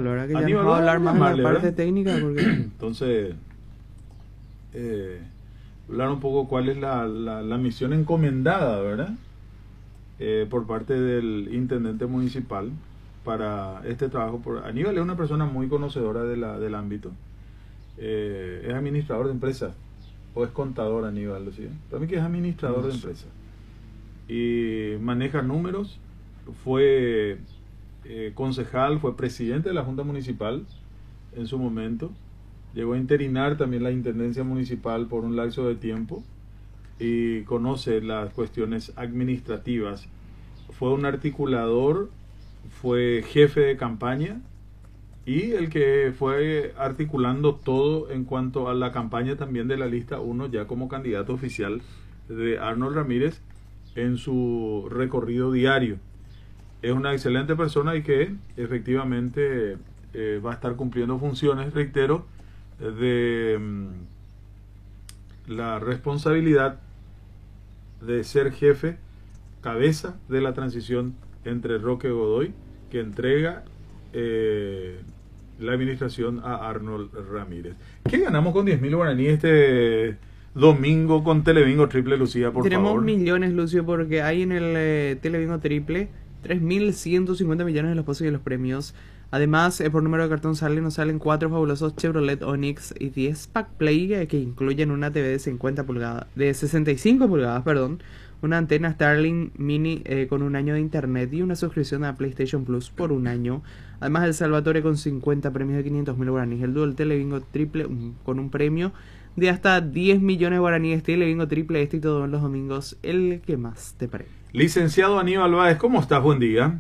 Aníbal, ¿verdad? Que ya Aníbal, nos va a hablar vamos a más de la llamarle, parte ¿verdad? técnica, porque Entonces, hablar un poco cuál es la misión encomendada, ¿verdad? Por parte del intendente municipal para este trabajo. Aníbal es una persona muy conocedora del ámbito. Es administrador de empresa, o es contador Aníbal, ¿sí? Para mí que es administrador de empresa. Y maneja números, fue concejal, fue presidente de la Junta Municipal en su momento, llegó a interinar también la Intendencia Municipal por un lapso de tiempo y conoce las cuestiones administrativas. Fue un articulador, fue jefe de campaña y el que fue articulando todo en cuanto a la campaña también de la lista 1 ya como candidato oficial de Arnold Ramírez en su recorrido diario. Es una excelente persona y que efectivamente va a estar cumpliendo funciones, reitero, de la responsabilidad de ser jefe, cabeza de la transición entre Roque Godoy, que entrega la administración a Arnold Ramírez. ¿Qué ganamos con 10.000 guaraníes este domingo con Telebingo Triple, Lucía, por tenemos favor? millones, Lucio, porque hay en el Telebingo Triple 3.150 millones de los pozos y de los premios. Además, por número de cartón nos salen 4 fabulosos Chevrolet Onix y 10 Pack Play que incluyen una TV de 50 pulgadas, de 65 pulgadas, perdón, una antena Starlink Mini con un año de internet y una suscripción a PlayStation Plus por un año. Además, el Salvatore con 50 premios de 500.000 guaraníes. El Dual Telebingo Triple con un premio de hasta 10 millones de guaraníes. Telebingo Triple y todos los domingos, el que más te parece. Licenciado Aníbal Báez, ¿cómo estás? Buen día.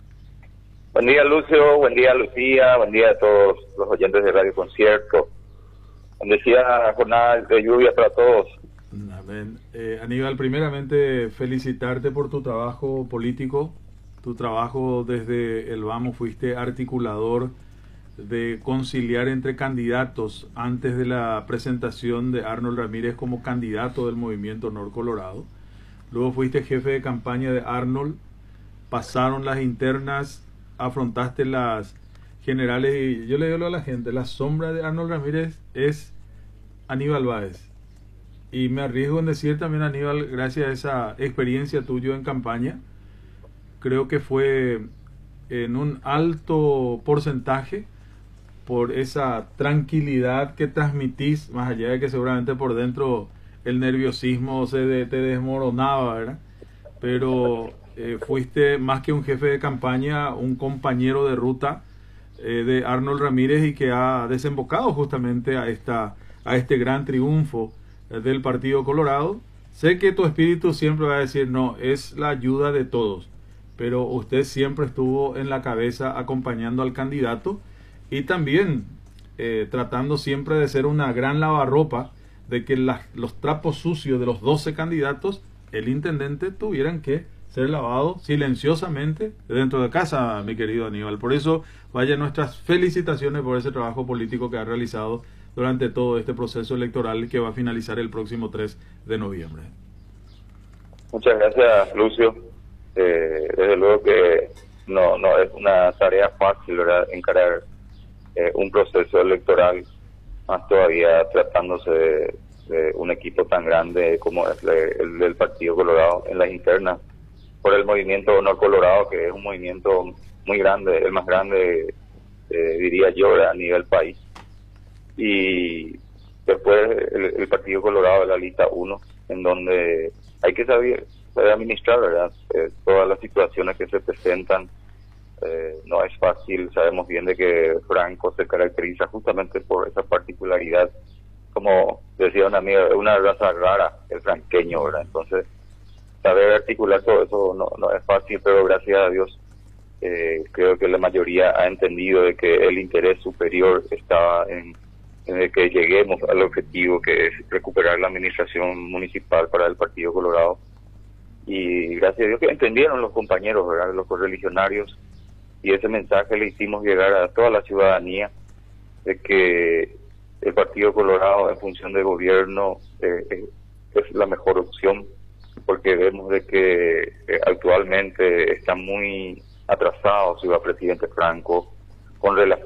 Buen día, Lucio, buen día, Lucía, buen día a todos los oyentes de Radio Concierto. Bendecida jornada de lluvia para todos. Amén. Aníbal, primeramente felicitarte por tu trabajo político, tu trabajo desde el Vamos, fuiste articulador de conciliar entre candidatos antes de la presentación de Arnold Ramírez como candidato del movimiento Nor Colorado. Luego fuiste jefe de campaña de Arnold, pasaron las internas, afrontaste las generales y yo le digo a la gente, la sombra de Arnold Ramírez es Aníbal Báez. Y me arriesgo en decir también, Aníbal, gracias a esa experiencia tuya en campaña, creo que fue en un alto porcentaje por esa tranquilidad que transmitís, más allá de que seguramente por dentro el nerviosismo te desmoronaba, ¿verdad? Pero fuiste más que un jefe de campaña, un compañero de ruta de Arnold Ramírez y que ha desembocado justamente a este gran triunfo del Partido Colorado. Sé que tu espíritu siempre va a decir, no, es la ayuda de todos, pero usted siempre estuvo en la cabeza acompañando al candidato y también tratando siempre de ser una gran lavarropa de que los trapos sucios de los 12 candidatos, el intendente, tuvieran que ser lavados silenciosamente dentro de casa, mi querido Aníbal. Por eso, vaya nuestras felicitaciones por ese trabajo político que ha realizado durante todo este proceso electoral que va a finalizar el próximo 3 de noviembre. Muchas gracias, Lucio. Desde luego que no es una tarea fácil, ¿verdad?, encarar un proceso electoral, más todavía tratándose de un equipo tan grande como es el del Partido Colorado en las internas, por el movimiento Nor Colorado, que es un movimiento muy grande, el más grande, diría yo, a nivel país. Y después el Partido Colorado de la lista 1, en donde hay que saber administrar, ¿verdad?, todas las situaciones que se presentan. No es fácil, sabemos bien de que Franco se caracteriza justamente por esa particularidad, como decía una amiga, una raza rara, el franqueño, ¿verdad? Entonces, saber articular todo eso no es fácil, pero gracias a Dios creo que la mayoría ha entendido de que el interés superior estaba en el que lleguemos al objetivo, que es recuperar la administración municipal para el Partido Colorado. Y gracias a Dios que entendieron los compañeros, ¿verdad?, los correligionarios, y ese mensaje le hicimos llegar a toda la ciudadanía de que el Partido Colorado en función de gobierno es la mejor opción, porque vemos de que actualmente está muy atrasado, ciudad presidente Franco, con relación